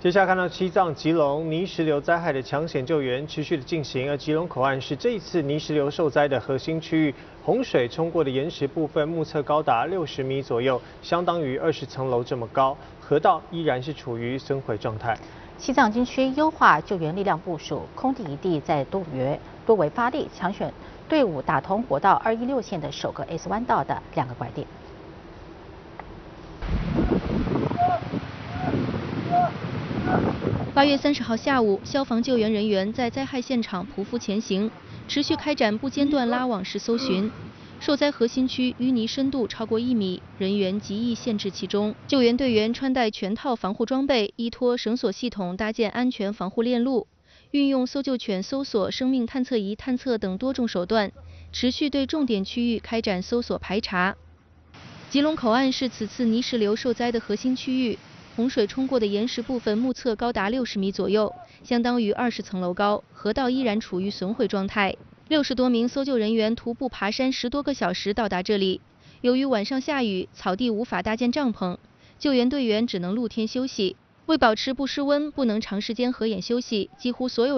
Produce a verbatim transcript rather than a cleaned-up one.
接下来看到西藏、吉隆泥石流灾害的抢险救援持续的进行，而吉隆口岸是这一次泥石流受灾的核心区域，洪水冲过的岩石部分目测高达六十米左右，相当于二十层楼这么高，河道依然是处于损毁状态。 西藏军区优化救援力量部署，空地一地在多维多维发力，抢选队伍打通国道二一六线的首个 S 弯道的两个拐点。 八月三十号下午，消防救援人员在灾害现场匍匐前行，持续开展不间断拉网式搜寻。受灾核心区淤泥深度超过一米，人员极易陷至其中。救援队员穿戴全套防护装备，依托绳索系统搭建安全防护链路，运用搜救犬搜索、生命探测仪探测等多种手段，持续对重点区域开展搜索排查。吉隆口岸是此次泥石流受灾的核心区域。洪水冲过的岩石部分目测高达六十米左右，相当于二十层楼高，河道依然处于损毁状态。六十多名搜救人员徒步爬山十多个小时到达这里。由于晚上下雨，草地无法搭建帐篷，救援队员只能露天休息。为保持不失温，不能长时间合眼休息，几乎所有